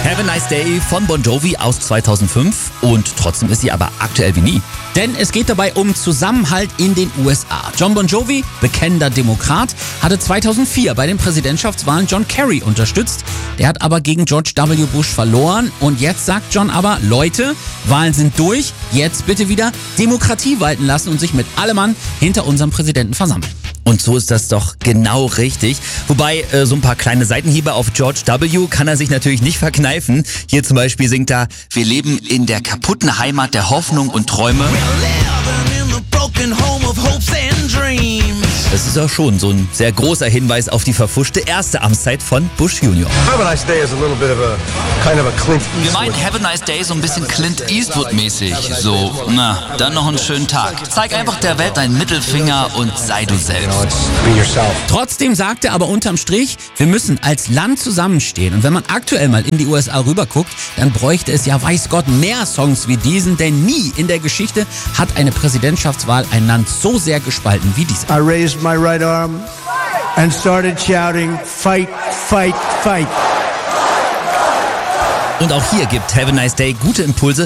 Have a Nice Day von Bon Jovi aus 2005 und trotzdem ist sie aber aktuell wie nie. Denn es geht dabei um Zusammenhalt in den USA. John Bon Jovi, bekennender Demokrat, hatte 2004 bei den Präsidentschaftswahlen John Kerry unterstützt. Der hat aber gegen George W. Bush verloren und jetzt sagt John aber, Leute, Wahlen sind durch, jetzt bitte wieder Demokratie walten lassen und sich mit allem Mann hinter unserem Präsidenten versammeln. Und so ist das doch genau richtig. Wobei, so ein paar kleine Seitenhiebe auf George W. kann er sich natürlich nicht verkneifen. Hier zum Beispiel singt er, wir leben in der kaputten Heimat der Hoffnung und Träume. Das ist auch schon so ein sehr großer Hinweis auf die verpfuschte erste Amtszeit von Bush Jr. Have a nice day is a little bit of a kind of a Clint Eastwood. Wir meinen Have a Nice Day so ein bisschen Clint Eastwood-mäßig. So, na, dann noch einen schönen Tag. Zeig einfach der Welt deinen Mittelfinger und sei du selbst. Be yourself. Trotzdem sagt er aber unterm Strich, wir müssen als Land zusammenstehen. Und wenn man aktuell mal in die USA rüberguckt, dann bräuchte es ja weiß Gott mehr Songs wie diesen, denn nie in der Geschichte hat eine Präsidentschaftswahl ein Land so sehr gespalten wie diese. I raised my right arm and started shouting, fight, fight, fight. Und auch hier gibt Have a Nice Day gute Impulse